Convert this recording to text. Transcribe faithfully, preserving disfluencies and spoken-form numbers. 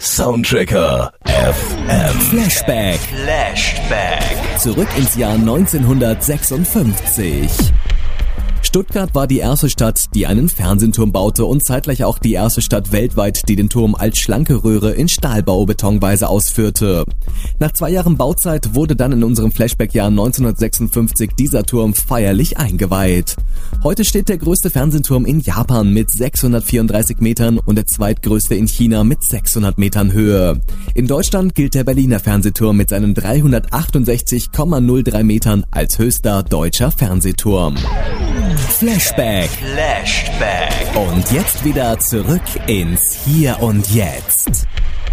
Soundtracker F M. Flashback. Flashback. Zurück ins Jahr neunzehnhundertsechsundfünfzig. Stuttgart war die erste Stadt, die einen Fernsehturm baute und zeitgleich auch die erste Stadt weltweit, die den Turm als schlanke Röhre in Stahlbau-Betonweise ausführte. Nach zwei Jahren Bauzeit wurde dann in unserem Flashback-Jahr neunzehnhundertsechsundfünfzig dieser Turm feierlich eingeweiht. Heute steht der größte Fernsehturm in Japan mit sechshundertvierunddreißig Metern und der zweitgrößte in China mit sechshundert Metern Höhe. In Deutschland gilt der Berliner Fernsehturm mit seinen dreihundertachtundsechzig Komma null drei Metern als höchster deutscher Fernsehturm. Flashback. Flashback. Und jetzt wieder zurück ins Hier und Jetzt.